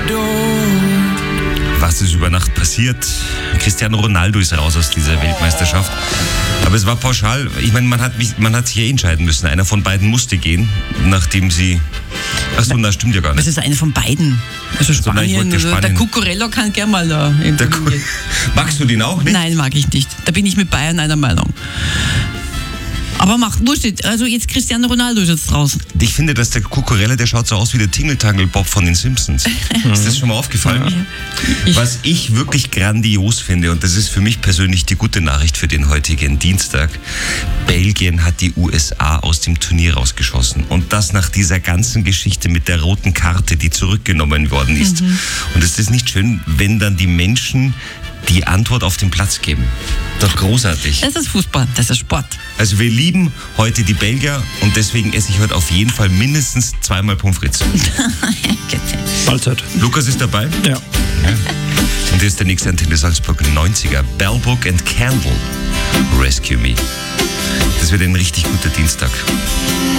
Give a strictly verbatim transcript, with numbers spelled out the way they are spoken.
Was ist über Nacht passiert? Cristiano Ronaldo ist raus aus dieser Weltmeisterschaft. Aber es war pauschal. Ich meine, man hat, man hat sich ja entscheiden müssen. Einer von beiden musste gehen, nachdem sie... Achso, das stimmt ja gar nicht. Das ist einer von beiden. Also Spanien, also Spanien. Der Cucurella kann gerne mal da. Der Cu- Magst du den auch nicht? Nein, mag ich nicht. Da bin ich mit Bayern einer Meinung. Aber macht wurscht. Also jetzt Cristiano Ronaldo ist jetzt draußen. Ich finde, dass der Cucurella, der schaut so aus wie der Tingle-Tangle-Bob von den Simpsons. Ist das schon mal aufgefallen? Ich Was ich wirklich grandios finde, und das ist für mich persönlich die gute Nachricht für den heutigen Dienstag, Belgien hat die U S A aus dem Turnier rausgeschossen. Und das nach dieser ganzen Geschichte mit der roten Karte, die zurückgenommen worden ist. Mhm. Und es ist nicht schön, wenn dann die Menschen die Antwort auf den Platz geben. Doch großartig. Das ist Fußball, das ist Sport. Also wir lieben heute die Belgier und deswegen esse ich heute auf jeden Fall mindestens zweimal Pommes frites. Mahlzeit. Lukas ist dabei? Ja. Ja. Und hier ist der nächste Antenne Salzburg neunziger. Bell Book and Candle. Rescue Me. Das wird ein richtig guter Dienstag.